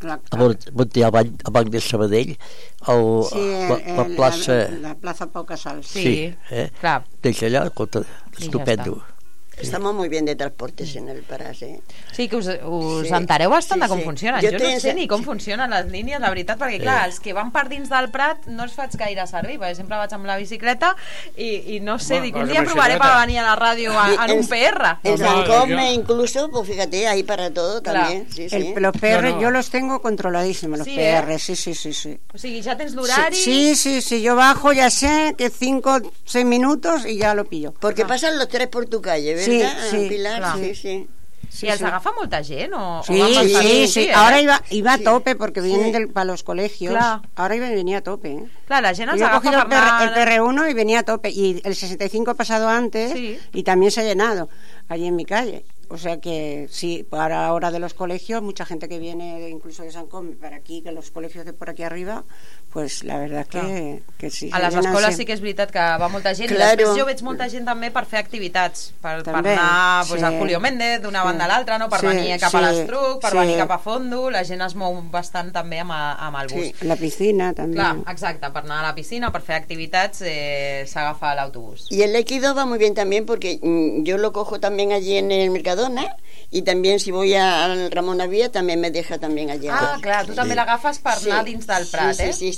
al banc de Sabadell, la plaça... La plaça Pau Casals. Sí, clar. Des d'allà, estupendo. Estamos muy bien de transportes en el Paràs, Sí, que us entereu bastant de com funcionen. Jo no sé ni com funcionen les línies, la veritat, perquè clar, els que van per dins del Prat no els faig gaire servir, perquè sempre vaig amb la bicicleta i no sé, dic, un dia provaré para venir a la ràdio en un PR. En San Come incluso, pues fíjate, hay para todo también. Los PR yo los tengo controladísimos, los PR, sí. O sigui, ja tens l'horari... Sí, yo bajo, ya sé que 5 o 6 minutos y ya lo pillo. Porque pasan los tres por tu calle, ¿verdad? Sí, Pilar, claro. Sí. ¿Y els agafa molta gent? Sí. Ahora iba a tope porque vienen para los colegios. Claro. Ahora venía a tope. Claro, la gent els agafa. Yo he cogido el PR1 y venía a tope. Y el 65 ha pasado antes y también se ha llenado allí en mi calle. O sea que sí, para ahora de los colegios, mucha gente que viene incluso de San Come para aquí, que los colegios de por aquí arriba, pues la verdad que sí. A les escoles sí que és veritat que va molta gent, i després jo veig molta gent també per fer activitats, per anar a Julio Méndez d'una banda a l'altra, no? Per venir cap a l'Estruc, per venir cap a Fondo, la gent es mou bastant també amb el bus. Sí, la piscina també. Clar, exacte, per anar a la piscina, per fer activitats s'agafa l'autobús. Y el X2 va muy bien también porque yo lo cojo también allí en el Mercadona, y también si voy al Ramón Avía también me deja también allí. Ah, clar, tu també l'agafes per anar dins del Prat,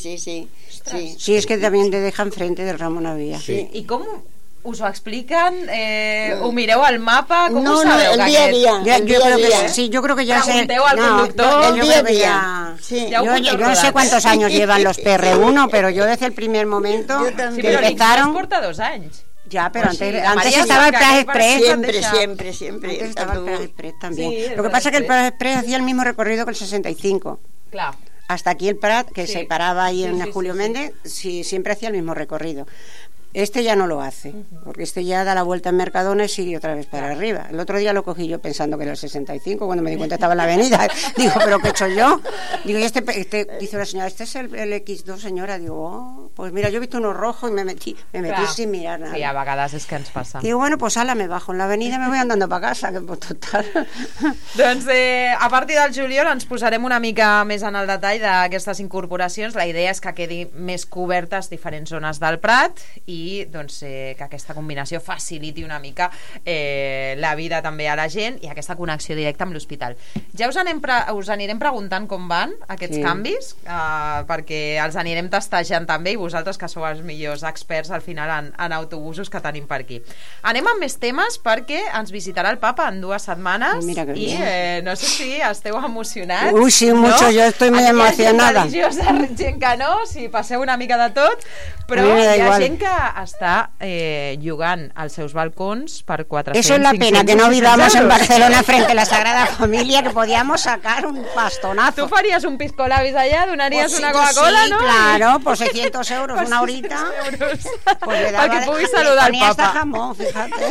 Sí, es que también te dejan frente del Ramón Avía. Sí. I com us ho expliquen? Ho mireu al mapa? Com ho sabeu? El día a día. Yo creo que ya sé. Pregunteu al conductor. El día a día. Yo no sé cuántos años llevan los PR1, pero yo desde el primer momento que empezaron... porta 2 anys. Ya, pero antes estaba el Prague Express. Siempre. Antes estaba el Prague Express también. Lo que pasa es que el Prague Express hacía el mismo recorrido que el 65. Claro. Hasta aquí el Prat, que se paraba ahí en Julio Méndez, siempre hacía el mismo recorrido. Este ya no lo hace, porque este ya da la vuelta en Mercadona y sigue otra vez para arriba. El otro día lo cogí yo pensando que era el 65, cuando me di cuenta estaba en la avenida. Digo, ¿pero qué he hecho yo? Digo, y dice la señora, este es el X2, señora. Digo, pues mira, yo he visto uno rojo y me metí sin mirar nada. Sí, a vegades és que ens passa. Digo, bueno, pues ala, me bajo en la avenida y me voy andando para casa, que pues total. Doncs a partir del juliol ens posarem una mica més en el detall d'aquestes incorporacions. La idea és que quedi més cobertes diferents zones del Prat i doncs, que aquesta combinació faciliti una mica la vida també a la gent i aquesta connexió directa amb l'hospital. Ja us anirem preguntant com van aquests canvis, perquè els anirem testejant també, i vosaltres que sou els millors experts al final en autobusos que tenim per aquí. Anem amb més temes perquè ens visitarà el papa en 2 setmanes i no sé si esteu emocionats. Uy, sí, mucho, yo estoy muy emocionada. Gent que no, si passeu una mica de tot, però hi ha gent que està llogant als seus balcons per 400. Eso es la pena, que no vivamos en Barcelona frente a la Sagrada Familia, que podíamos sacar un pastonazo. Tu faries un piscolabis allá, donaries una Coca-Cola, ¿no? Claro, por 600 euros una horita. Pues perquè puguis saludar el papa. Jamón, fíjate.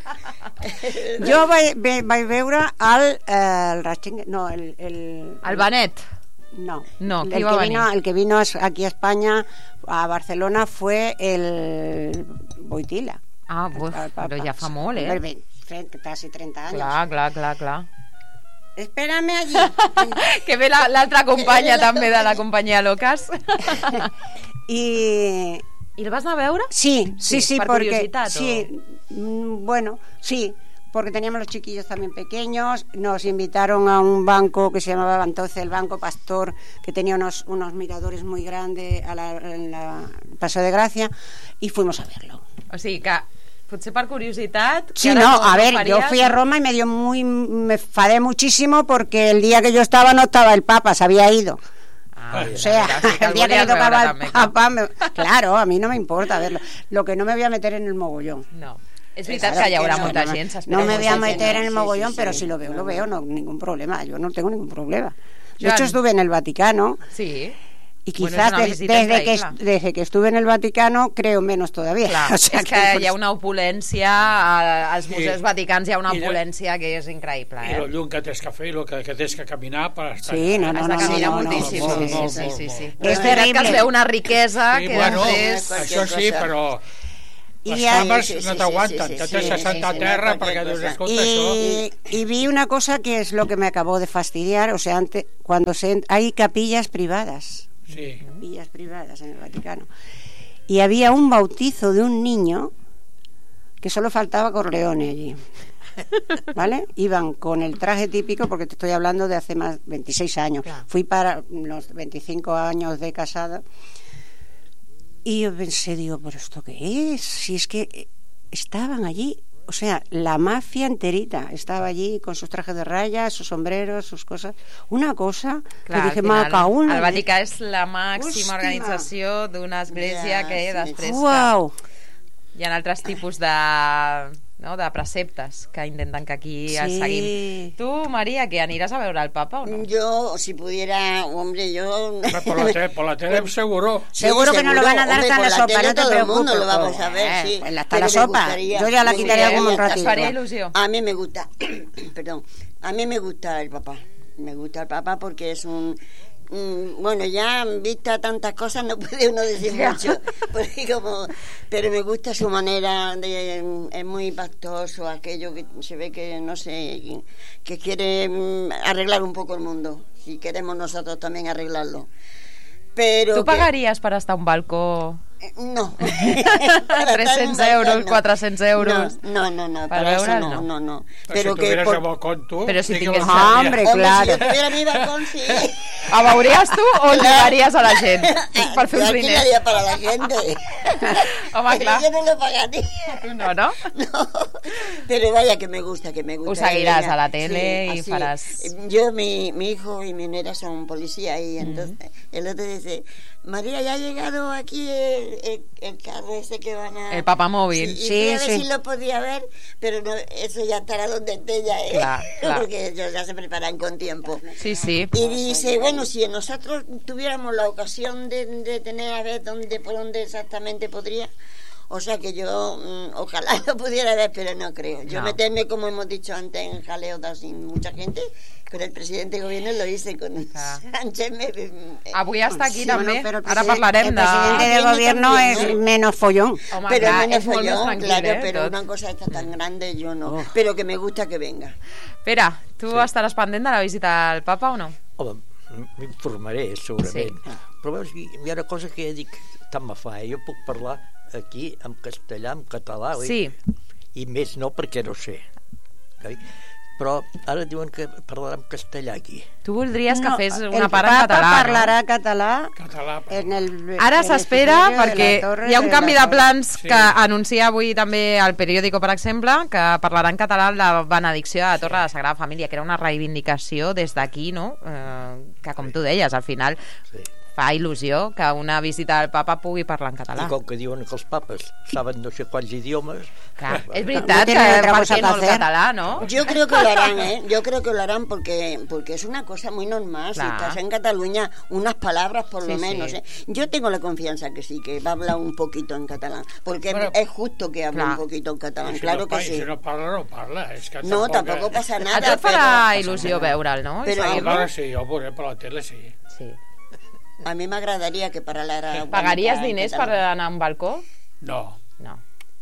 Jo vaig veure el Ratzinger, no, el Benet. No, el que vino aquí a España, a Barcelona, fue el Boitila. Ah, però ja fa molt, Casi 30 anys. Clar. Espérame allí. Que ve l'altra companya també de la companyia Locas. I el vas anar a veure? Sí, per curiositat. Sí, bueno, sí. Porque teníamos los chiquillos también pequeños, nos invitaron a un banco que se llamaba entonces el Banco Pastor, que tenía unos miradores muy grandes en la Paseo de Gracia, y fuimos a verlo. O sigui que potser per curiositat... Sí, no, a ver, yo fui a Roma y me enfadé muchísimo porque el día que yo estaba no estaba el Papa, se había ido. O sea, el día que le tocaba al Papa, claro, a mí no me importa verlo. Lo que no me voy a meter en el mogollón. No. Es verdad que hi haurà molta gent. No me voy a meter en el mogollón, pero si lo veo, no ningún problema. Yo no tengo ningún problema. De hecho, estuve en el Vaticano. Sí. Y quizás desde que estuve en el Vaticano creo menos todavía. Clar, o sea, és que hi ha una opulència als museus vaticans, hi ha una opulència que és increïble. I el llum que tens que fer i el que tens que caminar per estar... Sí, no. Has de caminar moltíssim. Sí. És terrible. Que es veu una riquesa que després... Això sí, però... Les cames no t'aguanten, te tens que sentar a terra perquè dius, escolta, això... Y vi una cosa que es lo que me acabó de fastidiar, o sea, antes, cuando hay capillas privadas, Sí. capillas privadas en el Vaticano, y había un bautizo de un niño que solo faltaba Corleone allí, ¿vale? Iban con el traje típico, porque te estoy hablando de hace más 26 años, Claro. Fui para los 25 años de casada, y yo pensé, digo, ¿pero esto qué es? Si es que estaban allí, o sea, la mafia enterita estaba allí con sus trajes de rayas, sus sombreros, sus cosas. Una cosa Clar, que dije, al final, macaúna. el Vaticà és la màxima Hòstia. organització d'una església Ja, que sí, després Uau! hi ha altres tipus de preceptes que intenten que aquí els seguim. Tu, Maria, que aniràs a veure el papa o no? Yo, si pudiera, hombre, yo... Por la tele seguro. Seguro que no lo van a dar hombre, hasta por la sopa, tele no te todo el mundo preocupes. lo vamos a ver, sí. Pues hasta Pero la me sopa. gustaría- Yo ya la me quitaría gustaría como un hasta- ratito. Faria il·lusió. A mí me gusta, perdón, a mí me gusta el papá. Me gusta el papá porque es un... bueno, ya vista tantas cosas no puede uno decir mucho, porque pero me gusta su manera de, es muy pastoso, aquello que se ve que no sé, que quiere arreglar un poco el mundo, si queremos nosotros también arreglarlo. Pero Tu pagaries per estar a un balcó no. 300 euros, 400 euros? No, Para para eso veure'l, no. Pero si tuvieras el balcón tú... Però si sí que tingués- lo sabías. Hombre, Hombre, claro. si yo tuviera mi balcón, sí. El veuries tu o el lligaries a la gent per fer Yo uns diners? alquilaría para la gente. Home, Pero clar. yo no lo pagaría. Tu no, no? No, pero vaya que me gusta. Ho seguiràs Venga, a la tele i así. faràs... Yo, mi hijo y mi nera son policías y entonces el otro dice, María, ya ha llegado aquí el carro ese que van a... El papamóvil. Sí, y Sí, fui a ver sí. si lo podía ver, pero no, eso ya estará donde esté ya, Clar, clar. porque ellos ya se preparan con tiempo. Sí, sí. Y dice, bueno, si nosotros tuviéramos la ocasión de tener a ver por dónde exactamente podría, o sea que yo ojalá lo pudiera ver, pero no creo. Yo No. meterme, como hemos dicho antes, en jaleos sin mucha gente, con el presidente de gobierno lo hice, con Ah. Sánchez Avui està aquí Sí, també. Bueno, pero el Ara presidente- parlarem el de... presidente del Viene gobierno también, es ¿no? menos follón. Home, pero clar, menos és molt més follón, tranquil, claro, pero tot. una cosa esta tan grande yo no, pero que me gusta que venga. Pere, tu estaràs pendent de la visita al papa o no? Home, m'informaré, segurament. Però veus, hi ha una cosa que ja dic, tant me fa, jo puc parlar aquí en castellà, en català, oi? Sí. I més no perquè no sé. Oi? Però ara diuen que parlarà en castellà aquí. Tu voldries que fes el una part en Papa català, parlarà català Català, en el... Ara en el s'espera estudio de perquè la Torre hi ha un de canvi la de plans Sí. que anuncia avui també el periòdico, per exemple, que parlarà en català la benedicció de la Torre de la Sagrada Família, que era una reivindicació des d'aquí, no? Que com tu deies, al final Sí. fa il·lusió que una visita al papa pugui parlar en català. I com que diuen que els papes saben no sé quants idiomes... Clar, és No veritat que tienen otra per cosa què que no el hacer. català, no? Yo creo que lo harán, ¿eh? Yo creo que lo harán porque es una cosa muy normal. Claro. Si estás en Cataluña, unas palabras por lo Sí, menos. sí. ¿eh? Yo tengo la confianza que sí, que va a hablar un poquito en catalán. Porque Bueno, es justo que hable claro. un poquito en catalán, Si claro no, que sí. Si no parla, no parla. És que No, tampoco pasa A nada. tu et farà pero il·lusió veure'l, no? I Però- seguir-lo? Ara sí, jo ho veuré per la tele, sí. Sí. a mí me agradaría que parlara... Pagaries en diners per catalán. anar a un balcó? No. No.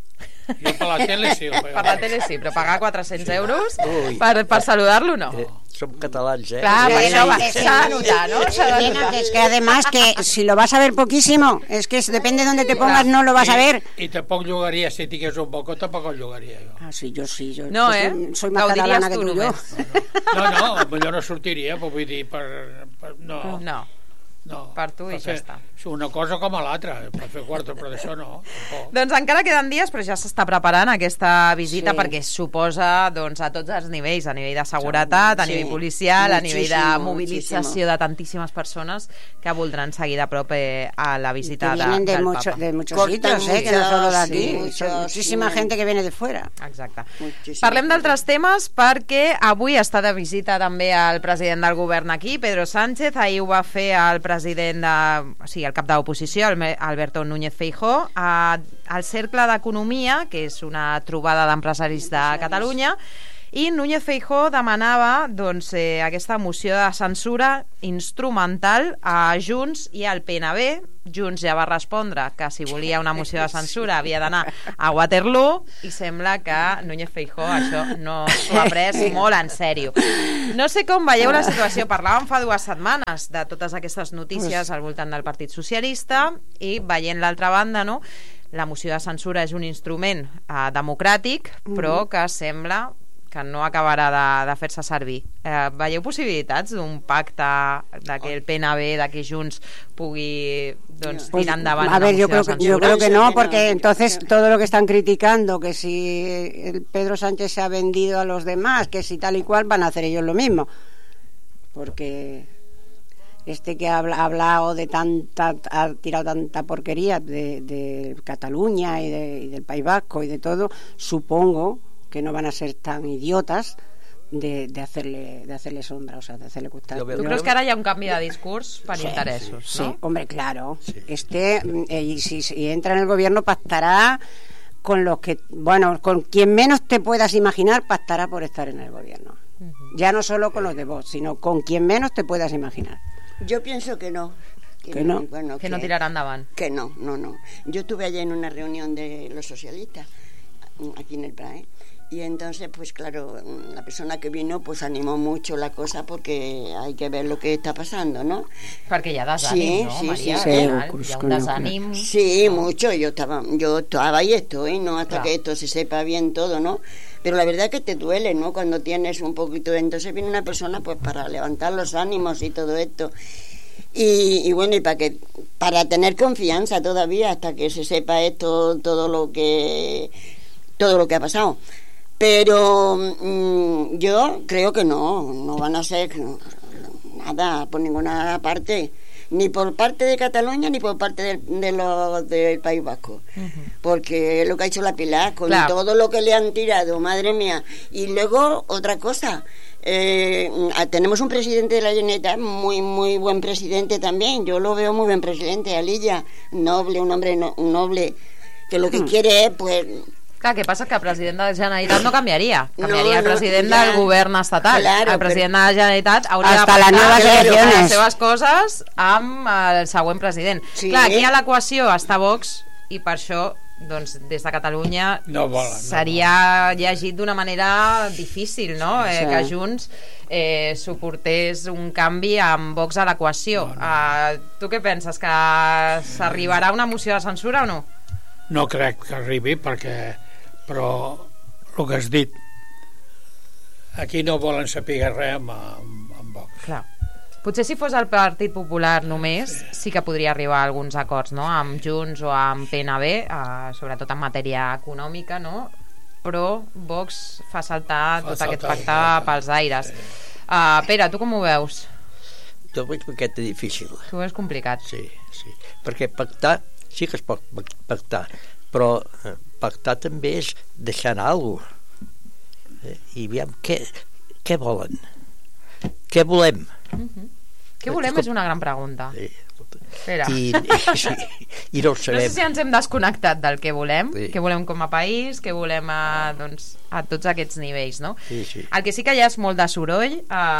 Jo per la tele sí. Per la tele sí, però pagar 400 euros Ui. per saludar-lo no. Som catalans, eh? Clar, per Sí, això va, sí, s'ha de notar, no? S'ha de Elena, notar. que es que además que si lo vas a ver poquísimo, es que depende de donde te pongas no lo vas a ver. I tampoc llogaria, si tingués un balcó, tampoc el llogaria jo. Ah, sí, yo sí. Yo, No, soy más Gaudiries catalana que tu tú y yo. només. No, millor no sortiria, però vull dir, no. No. Per tu i ja fer està. Una cosa com a l'altra, per fer quarto, però d'això no. Tampoc. Doncs encara queden dies, però ja s'està preparant aquesta visita Sí. perquè suposa doncs, a tots els nivells, a nivell de seguretat, a Sí. nivell policial, a nivell de Muchísimo, mobilització muchísimo. de tantíssimes persones que voldran seguir de prop a la Que visita vienen de, del mucho, Papa. de muchos Cortan sitios, que no solo de muchas, aquí. sí, Son muchas, muchísima sí. gente que viene de fuera. Exacte. Moltíssim. Parlem d'altres temes perquè avui està de visita també el president del govern aquí, Pedro Sánchez. Ahir ho va fer el president o sigui, el cap de l'oposició, Alberto Núñez Feijóo, al Cercle d'Economia, que és una trobada d'empresaris de Catalunya, I Núñez Feijóo demanava doncs, aquesta moció de censura instrumental a Junts i al PNB. Junts ja va respondre que si volia una moció de censura havia d'anar a Waterloo i sembla que Núñez Feijóo això no s'ho ha pres molt en sèrio. No sé com veieu la situació. Parlàvem fa 2 setmanes de totes aquestes notícies al voltant del Partit Socialista i veient l'altra banda, no? La moció de censura és un instrument democràtic, però que sembla que no acabarà de fer-se servir. Veieu possibilitats d'un pacte de que el PNB, de que Junts pugui tirar endavant una moció de censura? Yo creo que no, porque entonces todo lo que están criticando, que si el Pedro Sánchez se ha vendido a los demás, que si tal y cual, van a hacer ellos lo mismo. Porque que ha hablado de ha tirado tanta porquería de Cataluña y del País Vasco y de todo, supongo que no van a ser tan idiotas de hacerle sombra, o sea, de hacerle costar. ¿Tú crees que ahora hi ha un canvi de discurs per interessos? Sí, ¿no? sí, hombre, claro. Sí. Si entra en el gobierno pactará con los que, bueno, con quien menos te puedas imaginar, pactará por estar en el gobierno. Ya no solo con los de Vox, sino con quien menos te puedas imaginar. Yo pienso que no. Que no. Bueno, que no tirarà endavant. Que no. Yo estuve allá en una reunión de los socialistas, aquí en el PRAE, y entonces, pues claro, la persona que vino pues animó mucho la cosa porque hay que ver lo que está pasando, ¿no? Perquè hi ha desànim, no, Maria? Sí, hi ha un desànim. Sí, mucho. Yo estaba y estoy, ¿no? Hasta que esto se sepa bien todo, ¿no? Pero la verdad que te duele, ¿no? Cuando tienes un poquito de... Entonces viene una persona pues para levantar los ánimos y todo esto. Y bueno, y para tener confianza todavía hasta que se sepa esto, todo lo que ha pasado. Pero yo creo que no van a ser nada por ninguna parte, ni por parte de Cataluña ni por parte del País Vasco, porque es lo que ha hecho la Pilar con todo lo que le han tirado, madre mía. Y luego otra cosa, tenemos un presidente de la Generalitat muy muy buen presidente también, yo lo veo muy buen presidente, Alilla, noble, un hombre noble, que lo que quiere es pues... Clar, què passa? Que el president de la Generalitat no canviaria. Canviaria el president del govern estatal. Claro, el president de la Generalitat hauria de fer les seves coses amb el següent president. Sí. Clar, aquí a l'equació està Vox i per això doncs, des de Catalunya seria llegit d'una manera difícil, no? Sí. Que Junts suportés un canvi amb Vox a l'equació. Tu què penses? Que s'arribarà una moció de censura o no? No crec que arribi però el que has dit, aquí no volen saber res amb Vox. Clar. Potser si fos el Partit Popular només sí que podria arribar a alguns acords, no? Amb Junts o amb PNB, sobretot en matèria econòmica, no? Però Vox fa saltar tot aquest pacte pels aires. Pere, tu com ho veus? Jo ho veig una miqueta difícil. Tu ho veus complicat? Sí, perquè pactar sí que es pot pactar, però pactar també és deixar anar alguna cosa. I aviam, què volen? Què volem? Què volem és una gran pregunta. Espera. I no ho sabem. No sé si ens hem desconnectat del que volem, què volem com a país, què volem a tots aquests nivells, no? Sí. El que sí que hi ha és molt de soroll,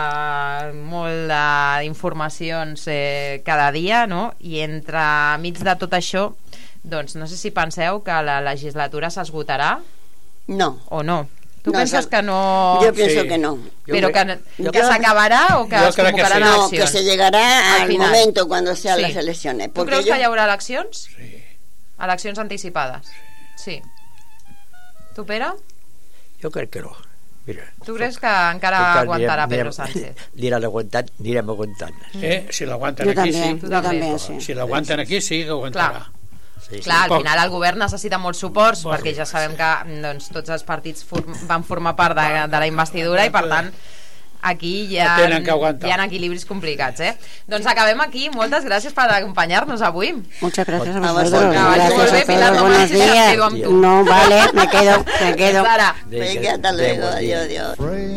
molt d'informacions cada dia, no? I entremig de tot això, doncs no sé si penseu que la legislatura s'esgotarà. No. O no. ¿Tú piensas que no? Yo pienso que no. ¿Pero que se acabará o que es convocarán eleccions? No, que se llegará al momento cuando sean las elecciones. ¿Tú creus que hi haurà eleccions? Sí. Eleccions anticipades? Sí. Tu, Pere? Jo crec que no. Mira, tu creus que encara aguantarà Pedro Sánchez? Anirem aguantant. Si l'aguanten aquí, sí. Jo també, sí. Si l'aguanten aquí, sí que aguantarà. Clar, al final el govern necessita molts suports perquè ja sabem que doncs, tots els partits van formar part de la investidura i per tant aquí hi ha equilibris complicats, Doncs acabem aquí, moltes gràcies per acompanyar-nos avui. Muchas gracias a vosotros. Gracias a todos, buenos días. No, vale, me quedo. Venga, hasta luego, adiós.